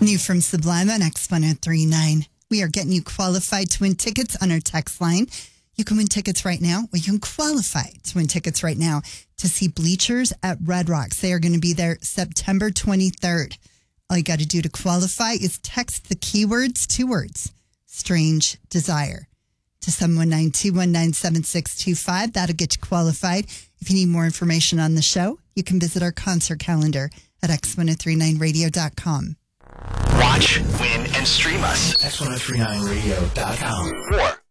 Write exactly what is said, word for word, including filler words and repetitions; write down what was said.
New from Sublime on X one oh three point nine. We are getting you qualified to win tickets on our text line. You can win tickets right now, or you can qualify to win tickets right now to see Bleachers at Red Rocks. They are going to be there September twenty-third. All you got to do to qualify is text the keywords, two words, Strange Desire, to seven one nine, two one nine, seven six two five. That'll get you qualified. If you need more information on the show, you can visit our concert calendar at x ten thirty-nine radio dot com. Watch, win, and stream us. x ten thirty-nine radio dot com. Or